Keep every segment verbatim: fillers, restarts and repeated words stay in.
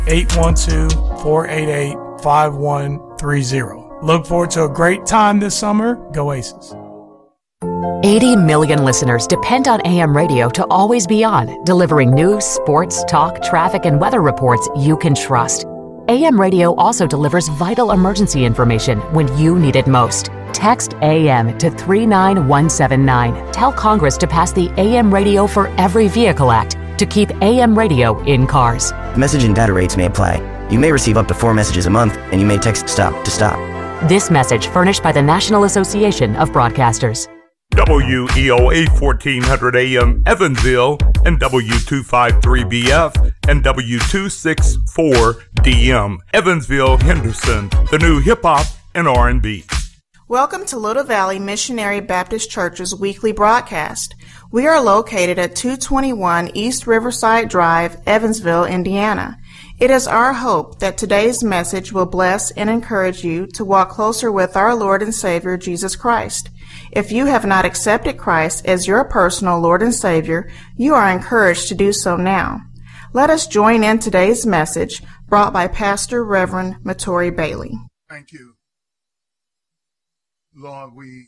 eight one two, four eight eight, five one three zero. Look forward to a great time this summer. Go Aces. eighty million listeners depend on A M radio to always be on, delivering news, sports, talk, traffic, and weather reports you can trust. A M radio also delivers vital emergency information when you need it most. Text A M to three nine one seven nine. Tell Congress to pass the A M Radio for Every Vehicle Act to keep A M radio in cars. Message and data rates may apply. You may receive up to four messages a month, and you may text STOP to stop. This message furnished by the National Association of Broadcasters. W E O A fourteen hundred A M Evansville and W two fifty-three B F and W two sixty-four D M Evansville Henderson, the new hip-hop and R and B. Welcome to Little Valley Missionary Baptist Church's weekly broadcast. We are located at two twenty-one East Riverside Drive, Evansville, Indiana. It is our hope that today's message will bless and encourage you to walk closer with our Lord and Savior, Jesus Christ. If you have not accepted Christ as your personal Lord and Savior, you are encouraged to do so now. Let us join in today's message brought by Pastor Reverend Matori Bailey. Thank you. Lord, we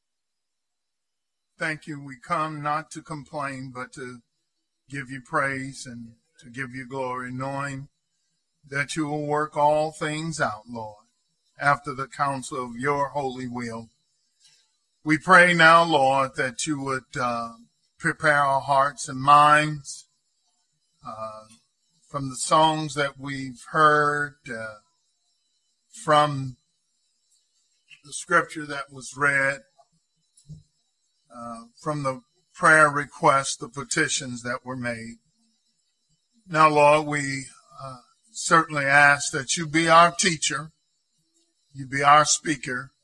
thank you. We come not to complain, but to give you praise and to give you glory, knowing that you will work all things out, Lord, after the counsel of your holy will. We pray now, Lord, that you would uh, prepare our hearts and minds uh, from the songs that we've heard, uh, from the scripture that was read, uh, from the prayer requests, the petitions that were made. Now, Lord, we uh, certainly ask that you be our teacher, you be our speaker,